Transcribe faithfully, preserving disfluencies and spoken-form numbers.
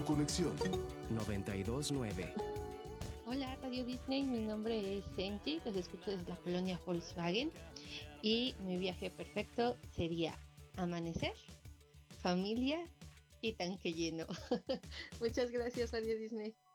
conexión. noventa y dos punto nueve. Hola, Radio Disney, mi nombre es Senchi, los escucho desde la colonia Volkswagen y mi viaje perfecto sería amanecer, familia y tanque lleno. Muchas gracias, Radio Disney.